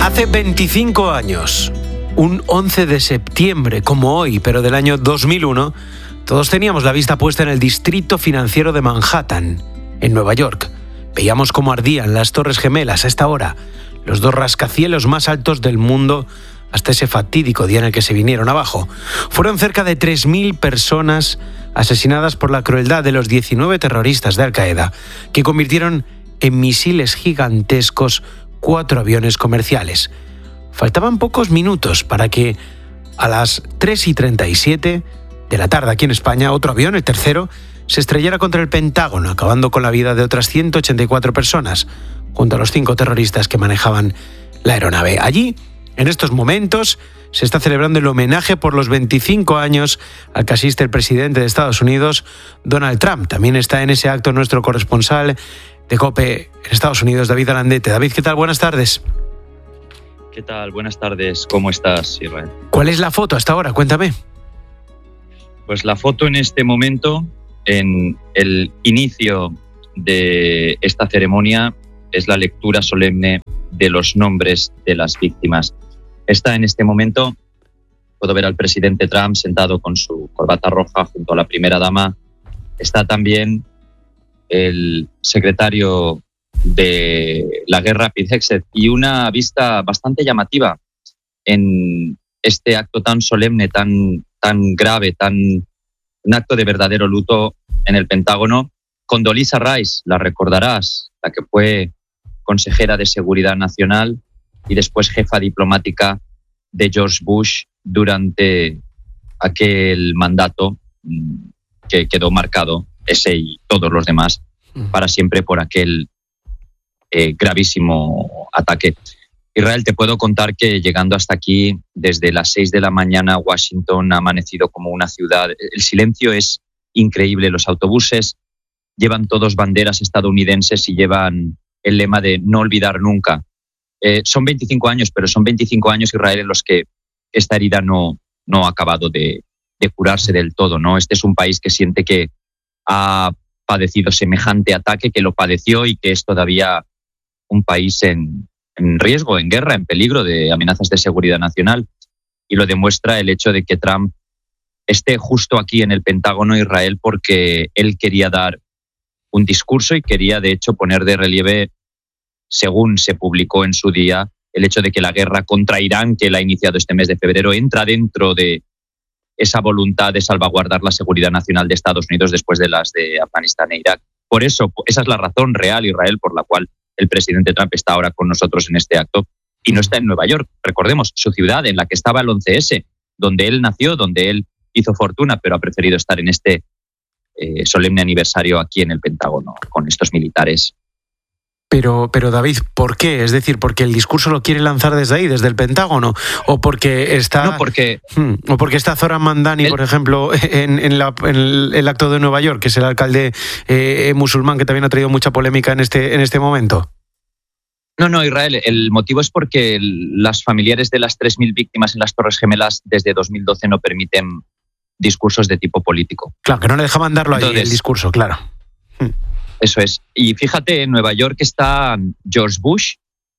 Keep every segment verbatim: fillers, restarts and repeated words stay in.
Hace veinticinco años, un once de septiembre, como hoy, pero del año dos mil uno, todos teníamos la vista puesta en el distrito financiero de Manhattan, en Nueva York. Veíamos cómo ardían las Torres Gemelas a esta hora, los dos rascacielos más altos del mundo, hasta ese fatídico día en el que se vinieron abajo. Fueron cerca de tres mil personas asesinadas por la crueldad de los diecinueve terroristas de Al-Qaeda, que convirtieron en misiles gigantescos cuatro aviones comerciales. Faltaban pocos minutos para que a las tres y treinta y siete de la tarde aquí en España, otro avión, el tercero, se estrellara contra el Pentágono, acabando con la vida de otras ciento ochenta y cuatro personas, junto a los cinco terroristas que manejaban la aeronave. Allí, en estos momentos, se está celebrando el homenaje por los veinticinco años al que asiste el presidente de Estados Unidos, Donald Trump. También está en ese acto nuestro corresponsal de COPE en Estados Unidos, David Alandete. David, ¿qué tal? Buenas tardes. ¿Qué tal? Buenas tardes. ¿Cómo estás, Israel? ¿Cuál es la foto hasta ahora? Cuéntame. Pues la foto en este momento, en el inicio de esta ceremonia, es la lectura solemne de los nombres de las víctimas. Está en este momento, puedo ver al presidente Trump sentado con su corbata roja junto a la primera dama. Está también el secretario de la guerra, Pete Hegseth, y una vista bastante llamativa en este acto tan solemne, tan, tan grave, tan un acto de verdadero luto en el Pentágono. Condoleezza Rice, la recordarás, la que fue consejera de Seguridad Nacional y después jefa diplomática de George Bush durante aquel mandato que quedó marcado, ese y todos los demás, para siempre por aquel eh, gravísimo ataque. Israel, te puedo contar que llegando hasta aquí, desde las seis de la mañana, Washington ha amanecido como una ciudad. El silencio es increíble. Los autobuses llevan todos banderas estadounidenses y llevan el lema de no olvidar nunca. Eh, son veinticinco años, pero son veinticinco años, Israel, en los que esta herida no, no ha acabado de, de curarse del todo, ¿no? Este es un país que siente que ha padecido semejante ataque, que lo padeció y que es todavía un país en, en riesgo, en guerra, en peligro de amenazas de seguridad nacional. Y lo demuestra el hecho de que Trump esté justo aquí en el Pentágono, Israel, porque él quería dar un discurso y quería, de hecho, poner de relieve, según se publicó en su día, el hecho de que la guerra contra Irán, que él ha iniciado este mes de febrero, entra dentro de esa voluntad de salvaguardar la seguridad nacional de Estados Unidos después de las de Afganistán e Irak. Por eso, esa es la razón real, Israel, por la cual el presidente Trump está ahora con nosotros en este acto y no está en Nueva York. Recordemos, su ciudad en la que estaba el once ese, donde él nació, donde él hizo fortuna, pero ha preferido estar en este eh, solemne aniversario aquí en el Pentágono con estos militares. Pero, pero David, ¿por qué? Es decir, ¿porque el discurso lo quiere lanzar desde ahí, desde el Pentágono? ¿O porque está, no, porque, o porque está Zoran Mandani, él, por ejemplo, en, en, la, en el, el acto de Nueva York, que es el alcalde eh, musulmán, que también ha traído mucha polémica en este, en este momento? No, no, Israel, el motivo es porque el, las familiares de las tres mil víctimas en las Torres Gemelas desde dos mil doce no permiten discursos de tipo político. Claro, que no le dejaban darlo ahí, Entonces, el discurso, claro. Eso es. Y fíjate, en Nueva York está George Bush,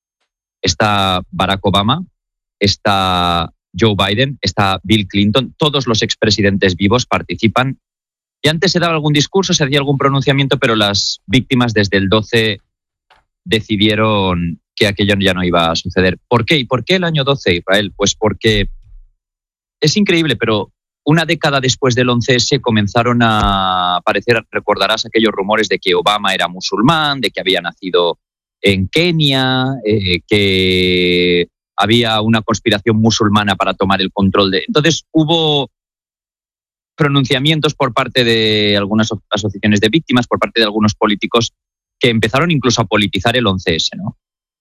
está Barack Obama, está Joe Biden, está Bill Clinton. Todos los expresidentes vivos participan. Y antes se daba algún discurso, se hacía algún pronunciamiento, pero las víctimas desde el doce decidieron que aquello ya no iba a suceder. ¿Por qué? ¿Y por qué el año doce, Israel? Pues porque es increíble, pero una década después del once ese comenzaron a aparecer, recordarás, aquellos rumores de que Obama era musulmán, de que había nacido en Kenia, eh, que había una conspiración musulmana para tomar el control de... Entonces hubo pronunciamientos por parte de algunas asociaciones de víctimas, por parte de algunos políticos que empezaron incluso a politizar el once ese, ¿no?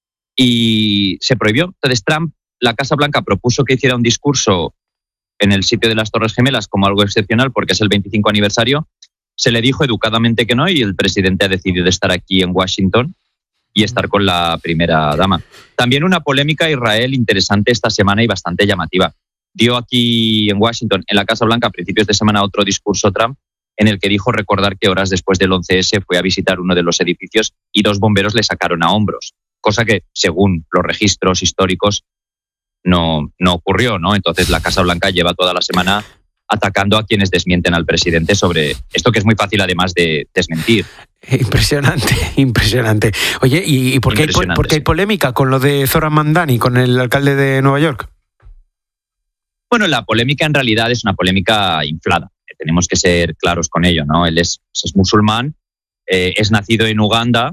Y se prohibió. Entonces Trump, la Casa Blanca, propuso que hiciera un discurso en el sitio de las Torres Gemelas como algo excepcional porque es el veinticinco aniversario. Se le dijo educadamente que no y el presidente ha decidido estar aquí en Washington y estar con la primera dama. También una polémica, Israel, interesante esta semana y bastante llamativa. Dio aquí en Washington, en la Casa Blanca, a principios de semana, otro discurso Trump en el que dijo recordar que horas después del once ese fue a visitar uno de los edificios y dos bomberos le sacaron a hombros. cosa que, según los registros históricos, no, no ocurrió, ¿no? Entonces la Casa Blanca lleva toda la semana atacando a quienes desmienten al presidente sobre esto, que es muy fácil además de desmentir. Impresionante, impresionante. Oye, ¿y, y por, qué hay, por qué hay polémica con lo de Zohran Mamdani, con el alcalde de Nueva York? Bueno, la polémica en realidad es una polémica inflada. Tenemos que ser claros con ello, ¿no? Él es, es musulmán, eh, es nacido en Uganda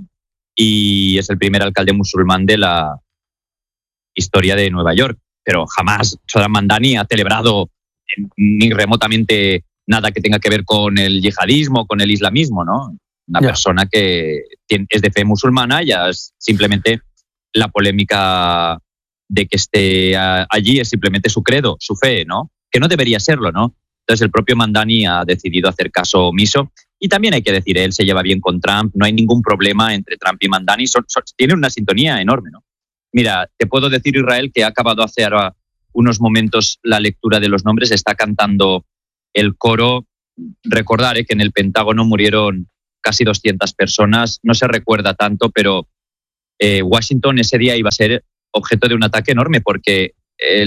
y es el primer alcalde musulmán de la historia de Nueva York. Pero jamás Zohran Mamdani ha celebrado ni remotamente nada que tenga que ver con el yihadismo, con el islamismo, ¿no? Una yeah. persona que tiene, es de fe musulmana, ya es simplemente la polémica de que esté allí es simplemente su credo, su fe, ¿no? Que no debería serlo, ¿no? Entonces el propio Mamdani ha decidido hacer caso omiso y también hay que decir, él se lleva bien con Trump, no hay ningún problema entre Trump y Mamdani, son, son, tienen una sintonía enorme, ¿no? Mira, te puedo decir, Israel, que ha acabado hace ahora unos momentos la lectura de los nombres, está cantando el coro. Recordar eh, que en el Pentágono murieron casi doscientas personas, no se recuerda tanto, pero eh, Washington ese día iba a ser objeto de un ataque enorme porque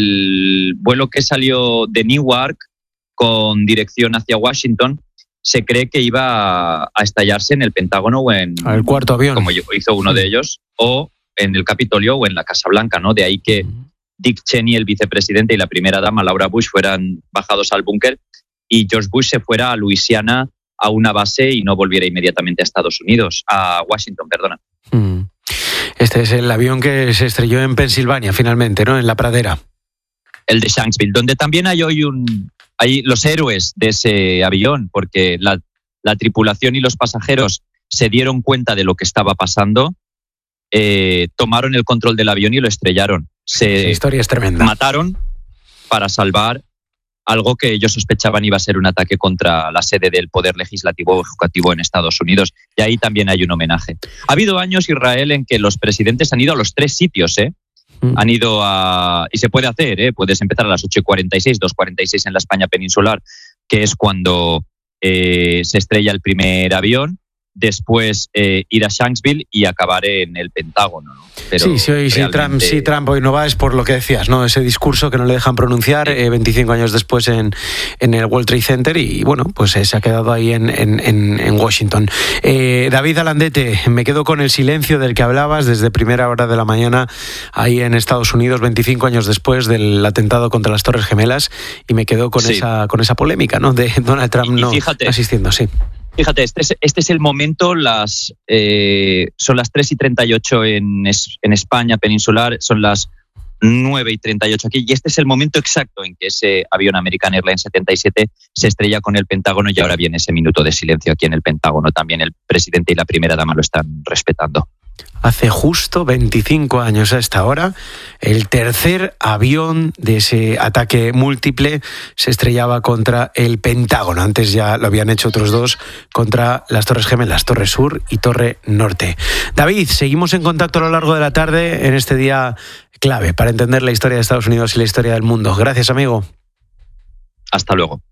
el vuelo que salió de Newark con dirección hacia Washington se cree que iba a estallarse en el Pentágono o en el cuarto avión, como hizo uno de ellos, o en el Capitolio o en la Casa Blanca, ¿no? De ahí que Dick Cheney, el vicepresidente, y la primera dama, Laura Bush, fueran bajados al búnker y George Bush se fuera a Luisiana a una base y no volviera inmediatamente a Estados Unidos, a Washington, perdona. Este es el avión que se estrelló en Pensilvania, finalmente, ¿no? En la pradera. El de Shanksville, donde también hay hoy un, hay los héroes de ese avión, porque la, la tripulación y los pasajeros se dieron cuenta de lo que estaba pasando, eh, tomaron el control del avión y lo estrellaron. Se Esa historia es tremenda. Mataron para salvar algo que ellos sospechaban iba a ser un ataque contra la sede del Poder Legislativo o Ejecutivo en Estados Unidos. Y ahí también hay un homenaje. Ha habido años, Israel, en que los presidentes han ido a los tres sitios, ¿eh? Mm. Han ido a... Y se puede hacer, ¿eh? Puedes empezar a las ocho y cuarenta y seis, dos y cuarenta y seis en la España peninsular, que es cuando eh, se estrella el primer avión. Después eh, ir a Shanksville y acabar en el Pentágono, ¿no? Pero sí, sí, realmente... sí, Trump, sí, Trump hoy no va, es por lo que decías, ¿no? Ese discurso que no le dejan pronunciar sí. eh, veinticinco años después en, en el World Trade Center y, bueno, pues eh, se ha quedado ahí en, en, en Washington. Eh, David Alandete, me quedo con el silencio del que hablabas desde primera hora de la mañana ahí en Estados Unidos, veinticinco años después del atentado contra las Torres Gemelas, y me quedo con, sí. esa, con esa polémica, ¿no? De Donald Trump y, no y fíjate, asistiendo, sí. Fíjate, este es, este es el momento, las eh, son las tres y treinta y ocho en, en España peninsular, son las nueve y treinta y ocho aquí, y este es el momento exacto en que ese avión American Airlines setenta y siete se estrella con el Pentágono y ahora viene ese minuto de silencio aquí en el Pentágono. También el presidente y la primera dama lo están respetando. Hace justo veinticinco años a esta hora, el tercer avión de ese ataque múltiple se estrellaba contra el Pentágono. Antes ya lo habían hecho otros dos contra las Torres Gemelas, Torre Sur y Torre Norte. David, seguimos en contacto a lo largo de la tarde en este día clave para entender la historia de Estados Unidos y la historia del mundo. Gracias, amigo. Hasta luego.